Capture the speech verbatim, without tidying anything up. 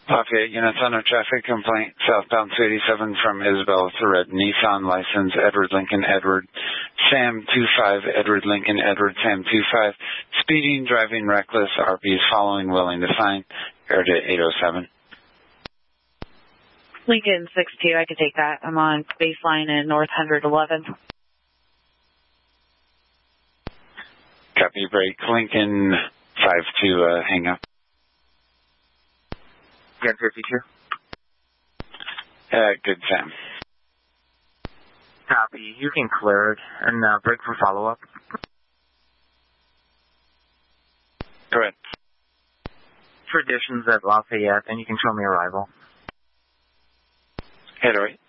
Lafayette units on a traffic complaint, southbound two eighty-seven from Isabel to Red Nissan license, Edward Lincoln Edward, Sam two five, Edward Lincoln Edward, Sam two five, speeding, driving reckless, R Ps following, willing to sign, air to eight oh seven. Lincoln six two, I could take that. I'm on baseline in North one eleven. Copy, break, Lincoln five two, uh, hang up. Again, fifty-two. Uh, good, Sam. Copy. You can clear it and uh, break for follow-up. Correct. Traditions at Lafayette, and you can show me arrival. Head right.